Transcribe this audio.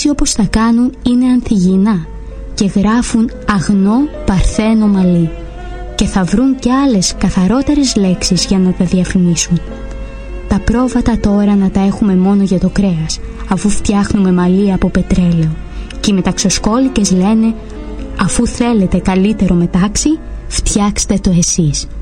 έτσι όπως τα κάνουν είναι ανθυγιεινά και γράφουν αγνό παρθένο μαλλί και θα βρουν και άλλες καθαρότερες λέξεις για να τα διαφημίσουν. Τα πρόβατα τώρα να τα έχουμε μόνο για το κρέας, αφού φτιάχνουμε μαλλί από πετρέλαιο, και οι μεταξοσκόλικες λένε αφού θέλετε καλύτερο μετάξι, φτιάξτε το εσείς.